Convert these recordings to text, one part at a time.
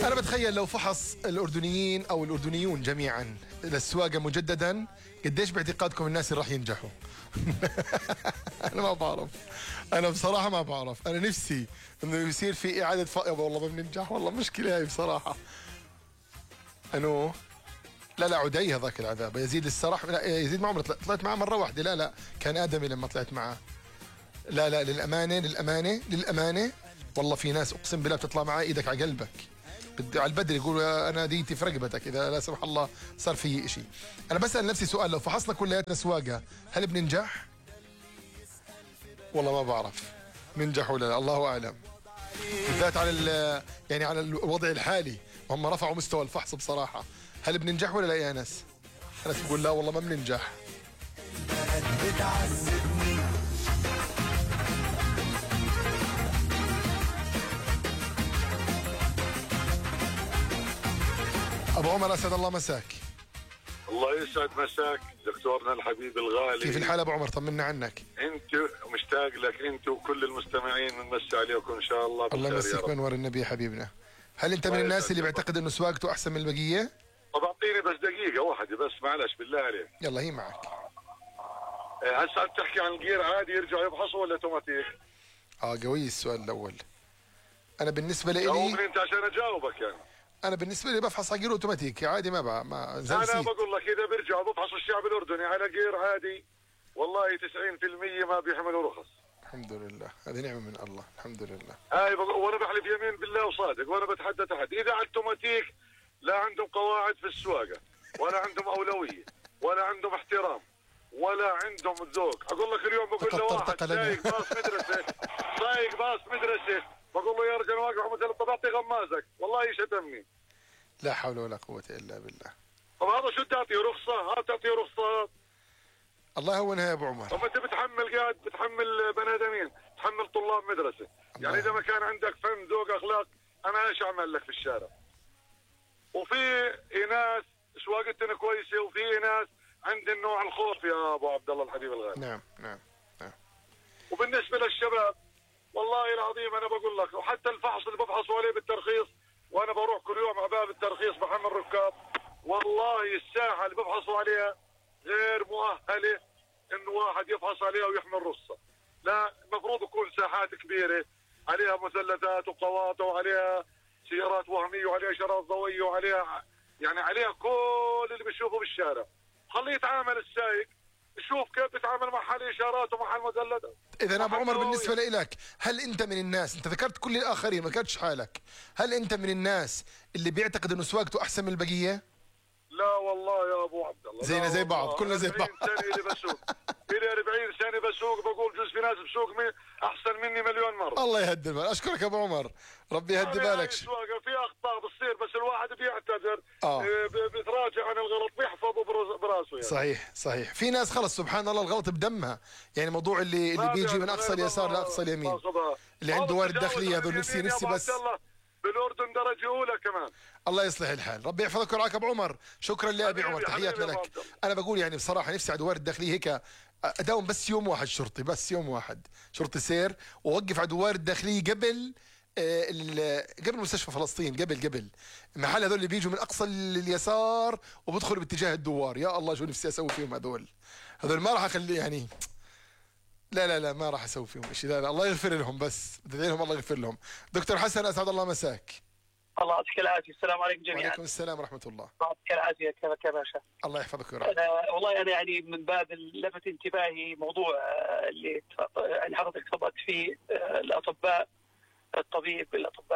أنا بتخيل لو فحص الأردنيين أو الأردنيون جميعا للسواقة مجددا، قديش باعتقادكم الناس اللي راح ينجحوا؟ أنا ما بعرف، أنا بصراحة ما بعرف. أنا نفسي إنه يصير في إعادة والله ما بننجح، والله مشكلة هاي بصراحة. أنو لا عدي هذاك العذاب. يزيد الصراحة، لا يزيد ما عمري طلعت معه مرة واحدة. لا كان آدمي لما طلعت معه. لا للأمانة والله في ناس أقسم بالله بتطلع معاه إيدك على قلبك على البدر، يقول أنا ديتي في رقبتك إذا لا سمح الله صار في شيء. أنا بسأل نفسي سؤال، لو فحصنا كلياتنا سواقة هل بننجح؟ والله ما بعرف ننجح ولا لا، الله أعلم. بالذات على يعني على الوضع الحالي، هم رفعوا مستوى الفحص بصراحة. هل بننجح ولا لا يا أنس؟ أنس بقول لا والله ما بننجح. أبو عمر أسعد الله مساك. الله يسعد مساك دكتورنا الحبيب الغالي. كيف الحال أبو عمر؟ طمنا عنك. أنت مشتاق لك أنت وكل المستمعين، بنمسي عليكم إن شاء الله. الله يمسيك بأنوار النبي يا حبيبنا. هل أنت من الناس اللي بيعتقد إنه سواقته أحسن من البقية؟ طب أعطيني بس دقيقة واحدة بس معلش بالله عليك. يلا هي معك. هسه بتحكي عن الجير عادي يرجع يفحصوا ولا اوتوماتيك؟ قوي السؤال الأول. أنا بالنسبة لي جاوبني أنت عشان أجاوبك يعني. أنا بالنسبة لي بفحص على جير اوتوماتيكي عادي، ما أنا بقول لك إذا بيرجعوا بفحصوا الشعب الأردني على جير عادي والله 90% ما بيحملوا رخص. الحمد لله، هذه نعمة من الله، الحمد لله. وأنا بحلف يمين بالله وصادق، وأنا بتحدى تحدي. إذا على الأوتوماتيك لا عندهم قواعد في السواقة، ولا عندهم أولوية، ولا عندهم احترام، ولا عندهم ذوق. أقول لك اليوم بقول له واحد سايق باص مدرسة بقول له يا رجل واقف مثلا طب أعطي غمازك، والله يشتمني. لا حول ولا قوة إلا بالله. طب هذا شو تعطيه رخصة؟ تعطيه رخصة. الله يهونها يا أبو عمر. طب أنت بتحمل بني آدمين، تحمل طلاب مدرسة. يعني إذا ما كان عندك فهم ذوق أخلاق أنا إيش أعمل لك في الشارع؟ وفي ناس سواقتنا كويسة، وفي ناس عند النوع الخوف يا أبو عبد الله الحبيب الغالي. نعم. وبالنسبة للشباب والله العظيم أنا بقول لك، وحتى الفحص اللي بفحصوا عليه بالترخيص، وأنا بروح كل يوم على باب الترخيص بحمل ركاب، والله الساحة اللي بفحصوا عليها غير مؤهلة إنه واحد يفحص عليها ويحمل رخصة. لا، المفروض يكون ساحات كبيرة عليها مثلثات وقواطع وعليها سيارات وهمية وعليها إشارات ضوئية وعليها يعني عليها كل اللي بيشوفه بالشارع. خليه يتعامل السائق، شوف كيف بتعامل مع حال اشارات ومع المثلثات. اذا ابو عمر بالنسبه لك، هل انت من الناس، انت ذكرت كل الاخرين ما ذكرتش حالك، هل انت من الناس اللي بيعتقد انه سواقته احسن من البقيه؟ لا والله يا ابو عبد الله، زينا زي بعض، كلنا زي بعض. 40 سنه اللي بسوق الي 40 سنه بسوق، بقول جزء في ناس بسوق احسن مني مليون مره. الله يهدي بالك. اشكرك يا ابو عمر، ربي يهدي بالك. في اخطاء بتصير بس الواحد بيعتذر، بيتراجع عن الغلط، بيحفظه براسه يعني. صحيح. في ناس خلص سبحان الله الغلط بدمها، يعني موضوع اللي بيجي من اقصى اليسار لاقصى اليمين، اللي عنده وارد داخلي هذول. نفسي بس بالأردن درجة أولى كمان. الله يصلح الحال، ربي يحفظك ويرعاك أبو عمر. شكرا لأبي عمر، تحياتنا لك. أنا بقول يعني بصراحة نفسي على دوار الداخلية هيك أداوم بس يوم واحد شرطي، بس يوم واحد شرطي سير، ووقف على دوار الداخلية قبل مستشفى فلسطين، قبل محل هذول اللي بيجوا من أقصى اليسار وبدخلوا باتجاه الدوار. يا الله شو نفسي أسوي فيهم هذول ما راح أخلي يعني، لا ما راح اسوي فيهم شيء. لا الله يغفر لهم، بس بدعي لهم الله يغفر لهم. دكتور حسن اسعد الله مساك. الله يعطيك العافيه. السلام عليكم جميعا. وعليكم السلام ورحمه الله. الله يعطيك العافيه. كيفك يا باشا؟ الله يحفظك ويرعاك. والله انا يعني من باب لفت انتباهي موضوع اللي يعني حضرتك تفضلت فيه، الاطباء، الطبيب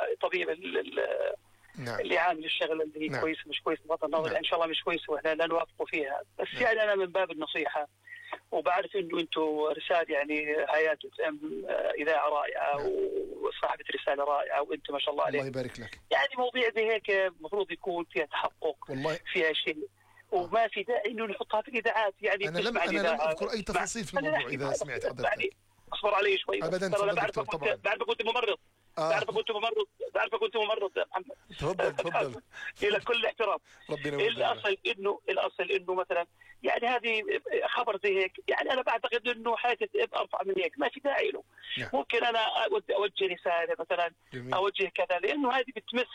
نعم. اللي عامل الشغله اللي هي كويسه مش كويسه بغض النظر، ان شاء الله مش كويسه واحنا لا نوافقوا فيها، بس يعني انا من باب النصيحه، وبعرف انه انتم رساله يعني حياه اذاعه رائعه وصاحبه رساله رائعه، وانتم ما شاء الله عليكم. الله يبارك لك. يعني مواضيع زي هيك المفروض يكون فيها تحقق، والله فيها شيء، وما في داعي انه نحطها في الاذاعات. يعني انا لم اذكر اي تفاصيل في الموضوع. اذا سمعت حضرتك يعني اصبر علي شوي. ابدا. انا بعرفك كنت ممرض. بعرفك كنت ممرض يا محمد. تفضل. الى كل احترام. الاصل انه مثلا يعني هذه خبر زي هيك، يعني انا بعتقد انه حاجه ارفع من هيك ما في داعي له. ممكن انا اوجه رساله مثلا، اوجه كذا، لانه هذه بتمس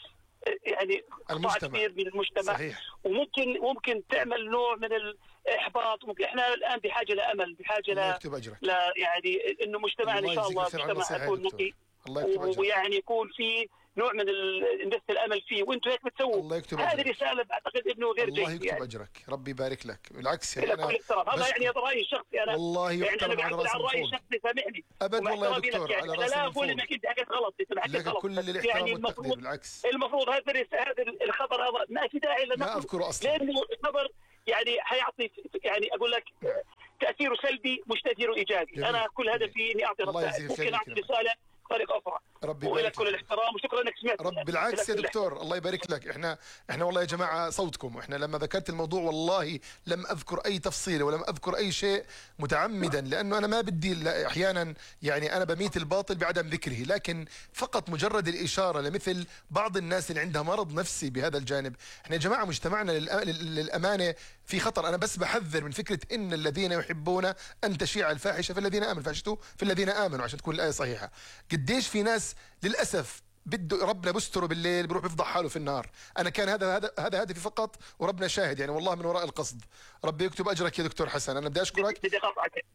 يعني قطاع كبير من المجتمع. صحيح. وممكن تعمل نوع من الاحباط. ممكن احنا الان بحاجه لامل، بحاجه يعني انه مجتمعنا ان شاء الله مجتمع يكون نقي، ويعني يكون في نوع من النفس الامل فيه، وانتم هيك بتسووا. هذه رساله بعتقد انه غير جيد. الله يكتب اجرك، ربي يبارك لك. بالعكس يعني انا هذا يعني رايي الشخصي. انا والله يحترم على راسي رايي الشخصي، سامحني ابد والله يا دكتور، يعني على راسي. لا اقول انك انت حكيت غلط، انت حكيت غلط. كل الاحترام يعني والتقدير. بالعكس المفروض هذا الخبر هذا ما في داعي ما اذكره اصلا، لانه الخبر يعني حيعطي يعني اقول لك تاثيره سلبي مش تاثيره ايجابي. جميل. انا كل هدفي اني اعطي رسائل، ممكن اعطي رساله بطريقه اخرى. ربي يبارك لك. كل الاحترام وشكرا انك سمعت. بالعكس يا دكتور، الله يبارك لك. احنا والله يا جماعه صوتكم. احنا لما ذكرت الموضوع والله لم اذكر اي تفصيله ولم اذكر اي شيء متعمدا، لانه انا ما بدي احيانا يعني انا بميت الباطل بعدم ذكره، لكن فقط مجرد الاشاره لمثل بعض الناس اللي عندها مرض نفسي بهذا الجانب. احنا يا جماعه مجتمعنا للامانه في خطر. انا بس بحذر من فكره ان الذين يحبون ان تشيع الفاحشه فالذين امنوا، فاحشته في الذين امنوا، عشان تكون الايه صحيحه. قديش في ناس للاسف بده ربنا بستره بالليل بيروح بيفضح حاله في النار. انا كان هذا هدفي فقط، وربنا شاهد يعني والله من وراء القصد. ربي يكتب اجرك يا دكتور حسن. انا بدي اشكرك. بدي اقاطعك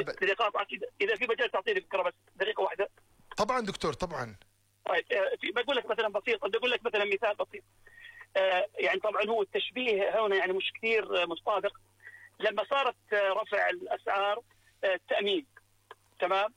اذا في مجال تعطيني فكره بس دقيقه واحده. طبعا دكتور طبعا. طيب بقول لك مثلا بسيط، بدي اقول لك مثلا مثال بسيط. يعني طبعا هو التشبيه هنا يعني مش كثير مطابق. لما صارت رفع الاسعار التامين، تمام،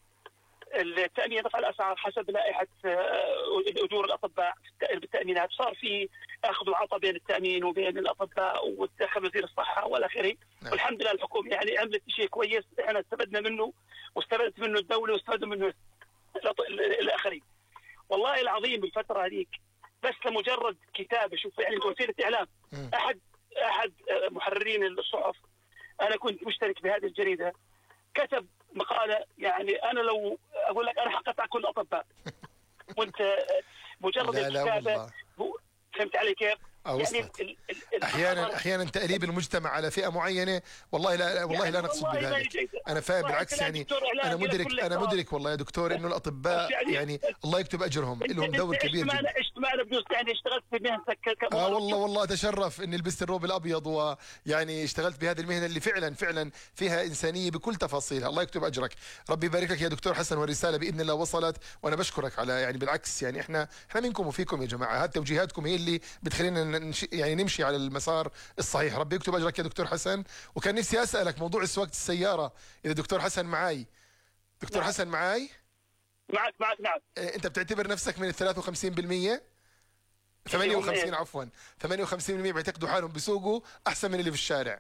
التامين رفع الاسعار حسب لائحه اجور الاطباء بالتامينات، صار في اخذ وعطاء بين التامين وبين الاطباء، ودخل وزير الصحه والى اخره. والحمد لله الحكومه يعني عملت شيء كويس، احنا استفدنا منه واستفادت منه الدوله واستفادوا منه الاخرين. والله العظيم بالفتره هذيك بس لمجرد كتابه، شوف يعني وسيله اعلام، احد محررين الصحف، انا كنت مشترك بهذه الجريده، كتب مقاله يعني انا لو اقول لك انا حققت على كل الاطباء. وانت مجرد الكتابه فهمت علي كيف؟ يعني احيانا تأليب المجتمع على فئه معينه والله لا نقصد بذلك. انا فاهم بالعكس يعني انا مدرك والله يا دكتور انه الاطباء يعني الله يكتب اجرهم لهم دور كبير جدا. اجتماعنا بجوز يعني اشتغلت في مهنتك والله اتشرف اني لبست الروب الابيض ويعني اشتغلت بهذه المهنه اللي فعلا فيها انسانيه بكل تفاصيلها. الله يكتب اجرك. ربي يبارك لك يا دكتور حسن، والرساله باذن الله وصلت، وانا بشكرك على يعني بالعكس يعني احنا منكم وفيكم يا جماعه. هذه توجيهاتكم هي اللي بتخلينا يعني نمشي على المسار الصحيح. ربي يكتب اجرك يا دكتور حسن. وكان نفسي اسالك موضوع سواقه السياره، اذا دكتور حسن معاي. دكتور نعم. حسن معاي؟ معك نعم. انت بتعتبر نفسك من ال 53%؟ 58 عفوا 58% بيعتقدوا حالهم بيسوقوا احسن من اللي في الشارع.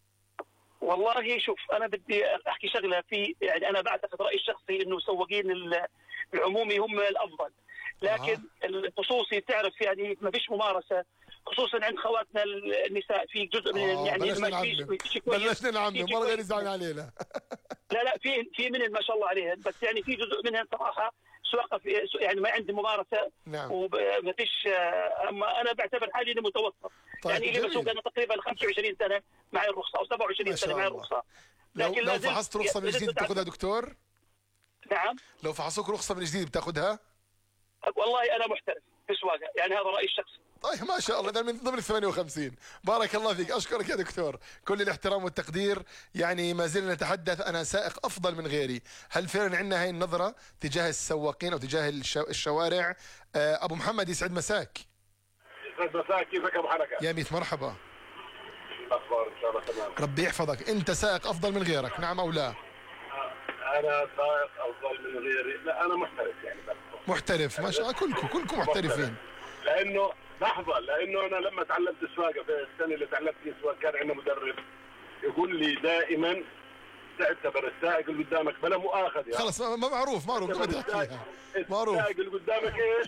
والله شوف انا بدي احكي شغله في يعني انا بعتقد رايي الشخصي انه سواقين العمومي هم الافضل، لكن الخصوصي تعرف يعني ما فيش ممارسه، خصوصا عند خواتنا النساء في جزء من يعني بلشنا نعمم والله غير يزعل علينا. لا في منهم ما شاء الله عليهم، بس يعني في جزء منهم صراحه سواقه يعني ما عندي ممارسه. نعم. وما فيش. اما انا بعتبر حالي اني متوسط. طيب يعني اللي بسوق انا تقريبا 25 سنه معي الرخصه او 27 سنه معي الرخصه. لكن لو فحصت رخصه من جديد بتاخذها دكتور؟ نعم. لو فحصوك رخصه من جديد بتاخذها؟ والله انا محترف في السواقه، يعني هذا رايي الشخصي. طيب ما شاء الله، ده من ضمن ال 58. بارك الله فيك، اشكرك يا دكتور، كل الاحترام والتقدير. يعني ما زلنا نتحدث انا سائق افضل من غيري، هل فعلا عندنا هاي النظره تجاه السواقين او تجاه الشوارع؟ ابو محمد يسعد مساك. يسعد مساك، كيفك ابو حركه؟ يا ميت مرحبا. الاخبار ان شاء الله تمام. ربي يحفظك. انت سائق افضل من غيرك، نعم او لا؟ انا سائق افضل من غيري؟ لا انا محترف يعني. بس محترف ما شاء الله، كلكم محترفين. لانه لحظه، لانه انا لما تعلمت السواقه في السنه اللي تعلمت فيها السواقه كان عندنا مدرب يقول لي دائما تعتبر السائق اللي قدامك بلا مؤاخذه يعني. خلص ما معروف بدي احكيها معروف. السائق اللي قدامك ايش؟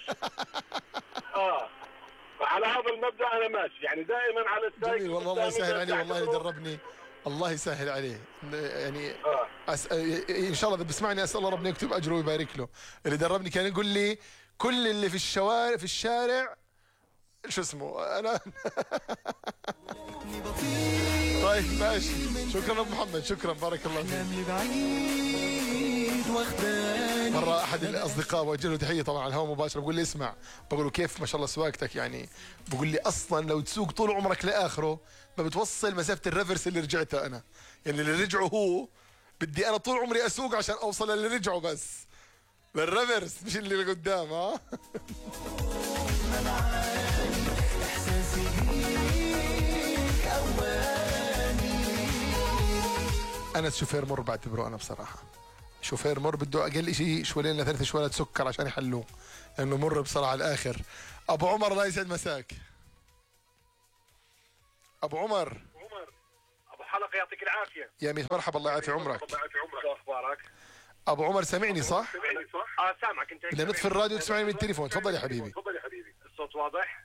فعلى هذا المبدا انا ماشي يعني دائما على السائق. جميل والله، الله يسهل عليه والله اللي دربني، الله يسهل عليه يعني. ان شاء الله اذا بسمعني اسال الله ربنا يكتب اجره ويبارك له. اللي دربني كان يقول لي كل اللي في الشارع شو اسمه انا. طيب ماشي، شكرا ابو محمد، شكرا، بارك الله فيك. مرة أحد الأصدقاء وجه له تحية طبعا على الهواء مباشرة، بقول لي اسمع، بقول له كيف ما شاء الله سواقتك يعني، بقول لي أصلا لو تسوق طول عمرك لآخره ما بتوصل مسافة الريفرس اللي رجعتها أنا، يعني اللي رجعه هو بدي أنا طول عمري أسوق عشان أوصل للي رجعه بس بالريفرس مش اللي قدام. ها أنا الشوفير مر بعتبره أنا بصراحة شوفير مر بده أقل شيء شوالين ل3 شوالات سكر عشان يحلوه، لأنه مر بصراحة على الآخر. أبو عمر الله يسعد مساك. أبو عمر ابو حلقه يعطيك العافيه. يا ميت مرحبا الله يعافي عمرك. شو اخبارك؟ أبو عمر سامعني صح؟ سامعك انت. إذا نطفي الراديو تسمعني من التليفون. تفضل يا حبيبي. تفضل يا حبيبي. الصوت واضح؟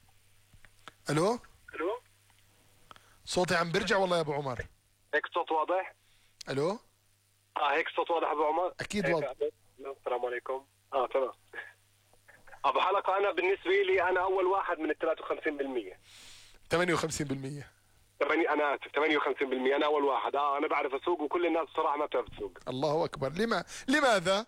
ألو الو صوتي عم برجع والله يا أبو عمر. هيك الصوت واضح؟ ألو هيك الصوت واضح ابو عمر؟ أكيد واضح. السلام عليكم. تمام. ابو حلقه انا بالنسبه لي انا اول واحد من ال 53%. 58%. انا اسف 58%. انا اول واحد. انا بعرف اسوق وكل الناس بصراحه ما بتعرف تسوق. الله أكبر. لماذا؟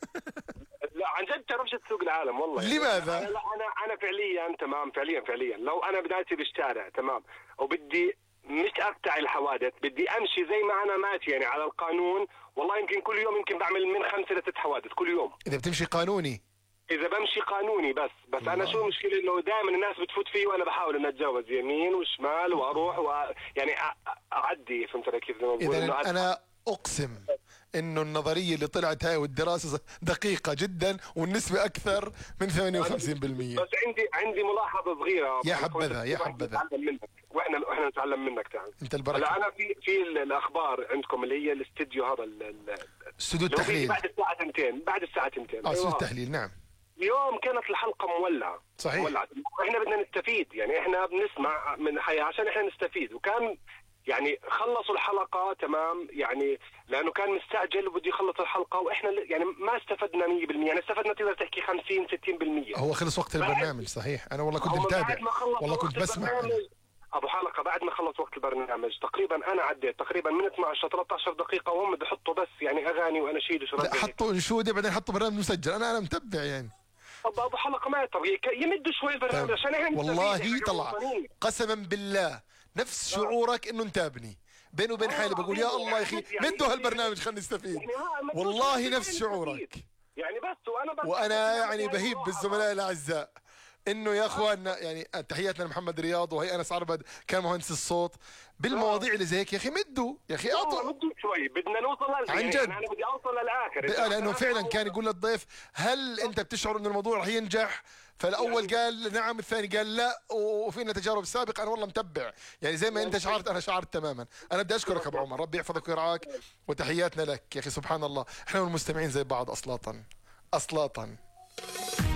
لا عن جد بتعرفش تسوق العالم والله. لماذا؟ انا فعليا تمام فعليا لو انا بدايتي بالشارع تمام وبدي مش اقطع الحوادث، بدي امشي زي ما انا ماشي يعني على القانون، والله يمكن كل يوم يمكن بعمل من 5 ل 6 حوادث كل يوم. إذا بتمشي قانوني. اذا بمشي قانوني بس انا شو المشكله انه دائما الناس بتفوت فيه وانا بحاول ان اتجاوز يمين وشمال واروح يعني اعدي. فهمت علي كيف؟ إذا أنا أقسم إنه النظرية اللي طلعت هاي والدراسة دقيقة جدا والنسبة أكثر من 58%. بس عندي ملاحظة صغيرة. يا حبذا يا حبذا. واحنا نتعلم منك تعال. انت البركة. هلا انا في الاخبار عندكم اللي هي الاستديو هذا استوديو التحليل بعد الساعة 2 استوديو التحليل. نعم اليوم كانت الحلقة مولعة. صحيح. احنا بدنا نستفيد يعني احنا بنسمع من حياة عشان احنا نستفيد، وكان يعني خلصوا الحلقة تمام يعني لأنه كان مستعجل وبده يخلص الحلقة وإحنا يعني ما استفدنا 100%، يعني استفدنا تقدر تحكي 50-60%. هو خلص وقت البرنامج صحيح. أنا والله كنت متابع والله كنت بسمع. أبو حلقة بعد ما خلص وقت البرنامج تقريبا أنا عديت تقريبا من 12 13 دقيقة وهم بحطوا بس يعني أغاني وأناشيد وشو. لا حطوا أنشودة بعدين حطوا برنامج مسجل. أنا متابع يعني. أبو حلقة ما طبيعي يمدوا شوي البرنامج عشان احنا والله يعني طلع قسما بالله نفس شعورك انه انتابني بيني وبين حالي بقول يا الله يا اخي مدوا هالبرنامج خلينا نستفيد. والله نفس شعورك يعني وانا يعني بهيب بالزملاء الاعزاء انه يا اخواننا يعني تحياتنا لمحمد رياض وهي انس عربد كان مهندس الصوت بالمواضيع اللي زي هيك. يا اخي مدوا يا اخي اعطوا شوي بدنا نوصل عن جد. يعني انا بدي اوصل للاخر. لانه فعلا كان يقول للضيف هل انت بتشعر ان الموضوع رح ينجح؟ فالاول قال نعم، الثاني قال لا، وفينا تجارب سابقه. انا والله متبع يعني زي ما انت شعرت انا شعرت تماما. انا بدي اشكرك ابو عمر، ربي يحفظك ويرعاك وتحياتنا لك. يا اخي سبحان الله احنا والمستمعين زي بعض اصلاطا.